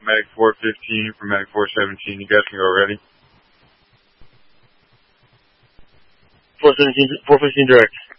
Mag 415 for Mag 417. You guys can go already. 415 direct.